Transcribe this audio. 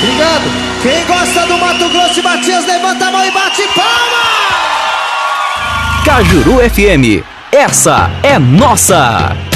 Obrigado. Quem gosta do Mato Grosso e Matias, levanta a mão e bate palma! Cajuru FM, essa é nossa!